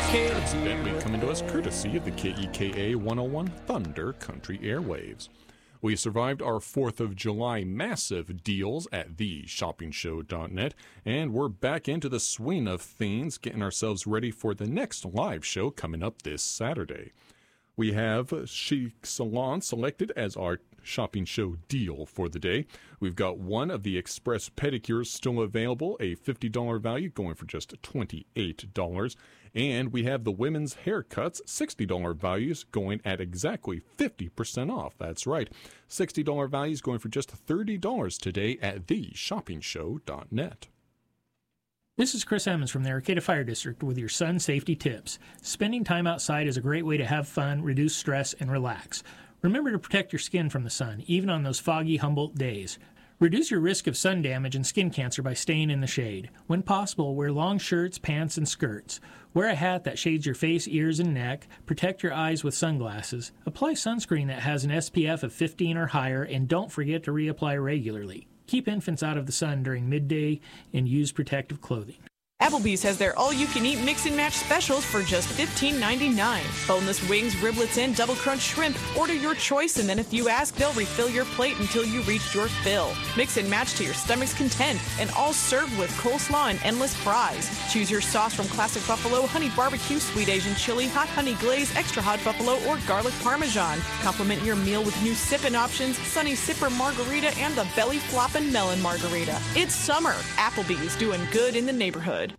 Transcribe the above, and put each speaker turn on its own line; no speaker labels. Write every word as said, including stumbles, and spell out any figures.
Caleb's Bentley coming to us courtesy of the K E K A one oh one Thunder Country Airwaves. We survived our fourth of July massive deals at the shopping show dot net, and we're back into the swing of things, getting ourselves ready for the next live show coming up this Saturday. We have Chic Salon selected as our shopping show deal for the day. We've got one of the Express pedicures still available, a fifty dollars value going for just twenty-eight dollars. And we have the women's haircuts, sixty dollars values going at exactly fifty percent off. That's right, sixty dollars values going for just thirty dollars today at the shopping show dot net.
This is Chris Emmons from the Arcata Fire District with your sun safety tips. Spending time outside is a great way to have fun, reduce stress, and relax. Remember to protect your skin from the sun, even on those foggy Humboldt days. Reduce your risk of sun damage and skin cancer by staying in the shade. When possible, wear long shirts, pants, and skirts. Wear a hat that shades your face, ears, and neck. Protect your eyes with sunglasses. Apply sunscreen that has an S P F of fifteen or higher, and don't forget to reapply regularly. Keep infants out of the sun during midday and use protective clothing.
Applebee's has their all-you-can-eat mix-and-match specials for just fifteen ninety-nine. Boneless wings, riblets, and double crunch shrimp. Order your choice, and then if you ask, they'll refill your plate until you reach your fill. Mix and match to your stomach's content, and all served with coleslaw and endless fries. Choose your sauce from classic buffalo, honey barbecue, sweet Asian chili, hot honey glaze, extra hot buffalo, or garlic parmesan. Complement your meal with new sippin' options, sunny sipper margarita, and the belly floppin' melon margarita. It's summer. Applebee's doing good in the neighborhood.